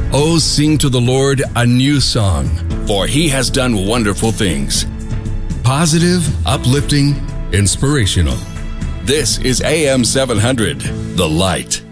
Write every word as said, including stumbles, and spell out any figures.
Oh, sing to the Lord a new song, for He has done wonderful things. Positive, uplifting, inspirational. This is A M seven hundred, The Light.